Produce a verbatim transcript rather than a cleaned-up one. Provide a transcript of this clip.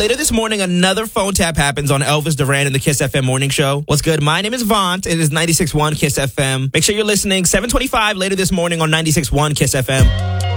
later this morning, another phone tap happens on Elvis Duran and the Kiss F M Morning Show. What's good? My name is Vaunt. It is ninety-six point one Kiss F M. Make sure you're listening. seven twenty-five later this morning on ninety-six point one Kiss F M.